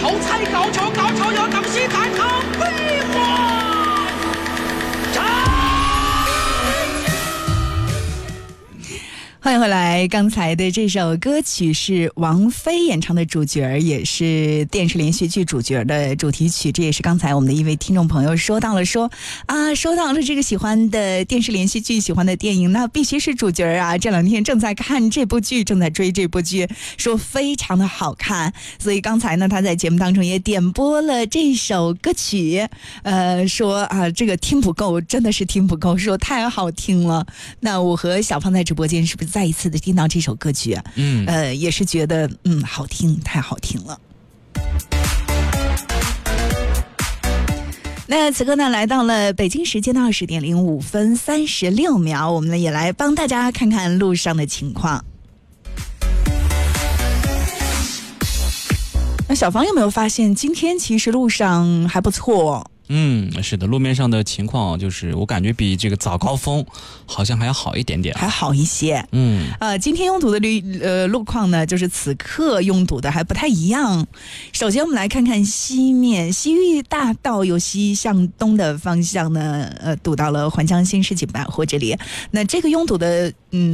好彩高潮要当西弹堂飞花欢迎回来，刚才的这首歌曲是王菲演唱的主角，也是电视连续剧主角的主题曲。这也是刚才我们的一位听众朋友说到了这个喜欢的电视连续剧，喜欢的电影，那必须是主角啊。这两天正在看这部剧，正在追这部剧，说非常的好看，所以刚才呢他在节目当中也点播了这首歌曲，说这个听不够，真的是听不够，说太好听了。那我和小胖在直播间是不是再一次的听到这首歌曲，也是觉得好听，太好听了。那此刻呢，来到了北京时间的20点05分36秒，我们呢也来帮大家看看路上的情况。那小芳有没有发现，今天其实路上还不错？ 是的，路面上的情况就是我感觉比这个早高峰好像还要好一点点， 还好一些。今天拥堵的路况呢，就是此刻拥堵的还不太一样。首先我们来看看西面，西域大道由西向东的方向呢，堵到了环江新世纪百货这里。那这个拥堵的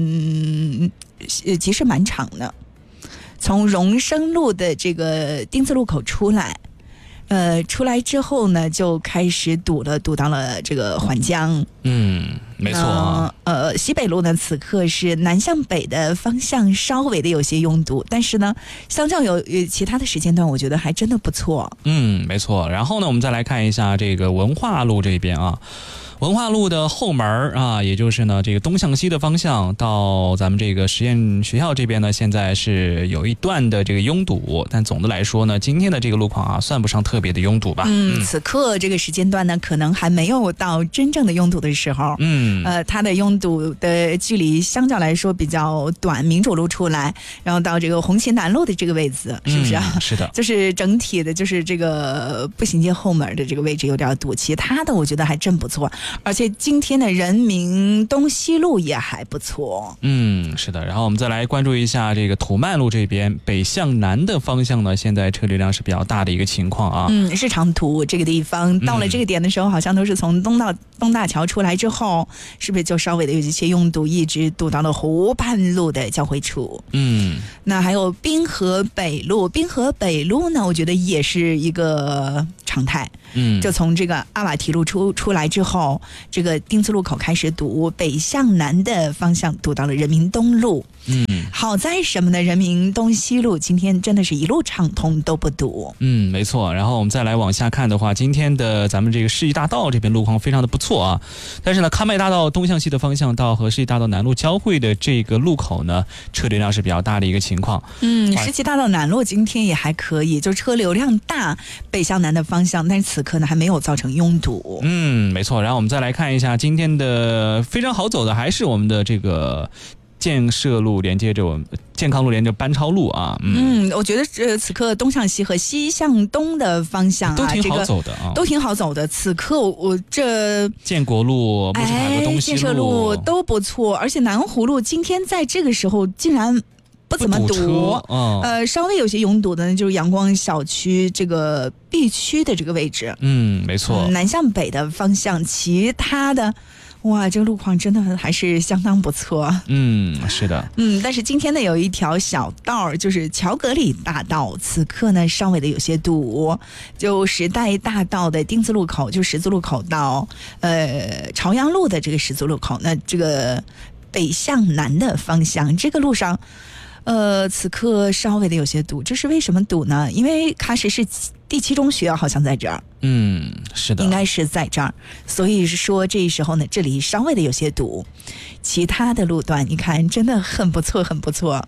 其实蛮长的，从荣升路的这个丁字路口出来。出来之后呢，就开始堵到了这个环江。 没错。 西北路呢，此刻是南向北的方向稍微的有些拥堵，但是呢，相较有其他的时间段，我觉得还真的不错。 没错。然后呢，我们再来看一下这个文化路这边啊。文化路的后门啊，也就是呢这个东向西的方向到咱们这个实验学校这边呢，现在是有一段的这个拥堵，但总的来说呢，今天的这个路况啊，算不上特别的拥堵吧。 此刻这个时间段呢，可能还没有到真正的拥堵的时候。它的拥堵的距离相较来说比较短，民主路出来，然后到这个红旗南路的这个位置，是不是啊？ 是的， 就是整体的，就是这个步行街后门的这个位置有点堵，其他的我觉得还真不错。而且今天的人民东西路也还不错。 是的。然后我们再来关注一下这个土曼路这边北向南的方向呢，现在车流量是比较大的一个情况啊。 日常图这个地方到了这个点的时候，好像都是从东大桥出来之后，是不是就稍微的有一些拥堵，一直堵到了湖畔路的交汇处。那还有滨河北路呢，我觉得也是一个常态。就从这个阿瓦提路出来之后，这个丁字路口开始堵，北向南的方向堵到了人民东路。好在什么呢？人民东西路今天真的是一路畅通，都不堵。 没错。然后我们再来往下看的话，今天的咱们这个世纪大道这边路况非常的不错啊，但是呢，康麦大道东向西的方向到和世纪大道南路交汇的这个路口呢，车流量是比较大的一个情况。 世纪大道南路今天也还可以，就车流量大，北向南的方向，但是此刻呢还没有造成拥堵。 没错。然后我们再来看一下今天的非常好走的，还是我们的这个建设路连接着我们健康路连着班超路啊。 我觉得此刻东向西和西向东的方向都挺好走的啊， 都挺好走的。此刻我这建国路、木市海路、东西路、 建设路都不错，而且南湖路今天在这个时候竟然不怎么堵，稍微有些拥堵的就是阳光小区这个 B 区的这个位置。 没错。 南向北的方向，其他的哇，这个路况真的还是相当不错。 是的。 但是今天呢，有一条小道，就是乔格里大道，此刻呢稍微的有些堵，就时代大道的丁字路口，就十字路口到朝阳路的这个十字路口，那这个北向南的方向，这个路上此刻稍微的有些堵。这是为什么堵呢？因为喀什市第7中学好像在这儿。 是的， 应该是在这儿，所以是说这时候呢，这里稍微的有些堵，其他的路段你看真的很不错，很不错。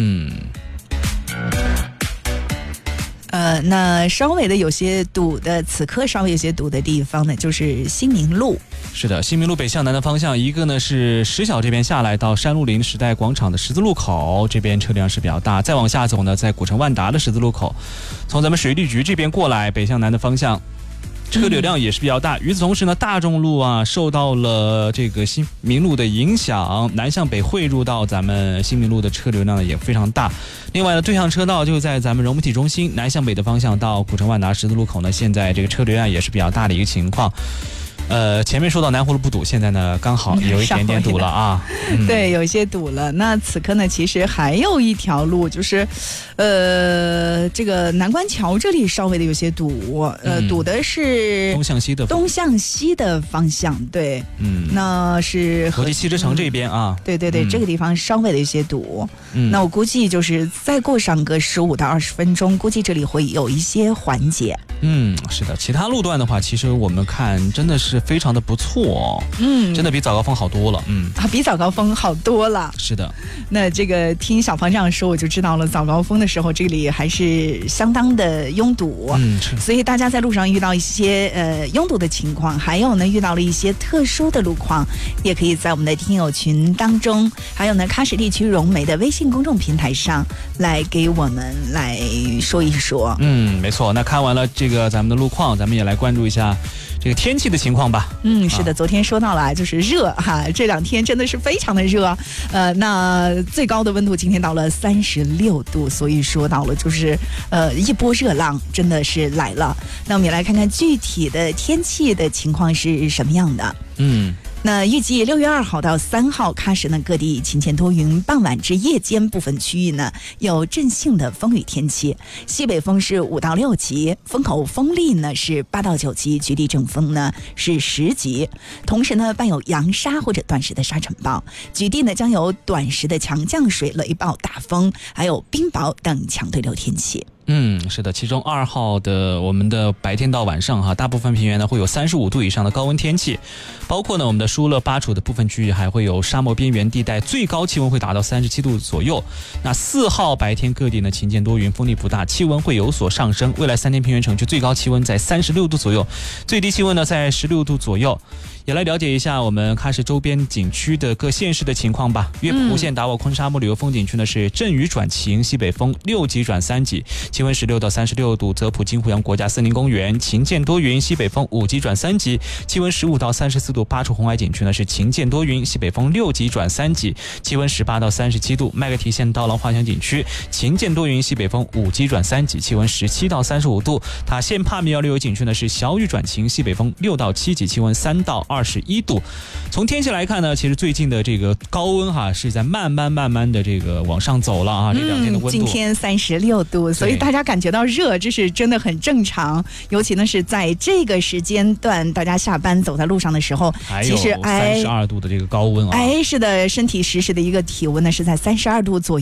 那稍微的有些堵的，此刻稍微有些堵的地方呢，就是新民路。 是的，新民路北向南的方向，一个呢是石小这边下来到山路林时代广场的十字路口，这边车辆是比较大。再往下走呢，在古城万达的十字路口，从咱们水利局这边过来，北向南的方向， 车流量也是比较大。与此同时呢，大众路啊受到了这个新民路的影响，南向北汇入到咱们新民路的车流量也非常大。另外呢，对向车道就在咱们融媒体中心南向北的方向到古城万达十字路口呢，现在这个车流量也是比较大的一个情况。前面说到南湖路不堵，现在呢刚好有一点点堵了啊。 对，有一些堵了。那此刻呢，其实还有一条路，就是这个南关桥这里稍微的有些堵，堵的是东向西的方向。对，那是国际汽车城这边啊。 对，这个地方稍微的有些堵。那我估计就是再过上个15到20分钟，估计这里会有一些缓解。 是的，其他路段的话，其实我们看真的是非常的不错真的比早高峰好多了。 比早高峰好多了。 是的， 那这个听小芳这样说，我就知道了，早高峰的时候这里还是相当的拥堵。 是。 所以大家在路上遇到一些拥堵的情况，还有呢遇到了一些特殊的路况，也可以在我们的听友群当中，还有呢喀什地区融媒的微信公众平台上来给我们来说一说。 没错。那看完了这个咱们的路况，咱们也来关注一下这个天气的情况吧。 是的，昨天说到了就是热哈，这2天真的是非常的热。那最高的温度今天到了36度，所以说到了就是一波热浪真的是来了。那我们也来看看具体的天气的情况是什么样的。那预计6月2号到3号，喀什呢各地晴间多云，傍晚至夜间部分区域呢有阵性的风雨天气，西北风是5到6级，风口风力呢是8到9级，局地阵风呢是10级，同时呢伴有扬沙或者短时的沙尘暴，局地呢将有短时的强降水、雷暴、大风，还有冰雹等强对流天气。 是的，其中2号的我们的白天到晚上哈，大部分平原呢会有35度以上的高温天气，包括呢我们的舒勒巴楚的部分区域还会有沙漠边缘地带，最高气温会达到37度左右。那4号白天各地呢晴间多云，风力不大，气温会有所上升，未来3天平原城区最高气温在36度左右，最低气温呢在16度左右。也来了解一下我们喀什周边景区的各县市的情况吧。月浦县达瓦昆沙漠旅游风景区呢是阵雨转晴，西北风6级转3级，气温16到36度。泽普金湖洋国家森林公园晴间多云，西北风5级转3级，气温15到34度。巴楚红海景区呢是晴间多云，西北风6级转3级，气温18到37度。麦格提县刀郎滑翔景区晴间多云，西北风5级转3级，气温17到35度。塔县帕米尔旅游景区呢是小雨转晴，西北风6到7级，气温3到21度。从天气来看呢，其实最近的这个高温哈是在慢慢的这个往上走了啊。这2天的温度， 今天36度，所以大家感觉到热，这是真的很正常。尤其呢是在这个时间段，大家下班走在路上的时候，其实 32度的这个高温啊， 是的，身体实时的一个体温呢是在32度左右。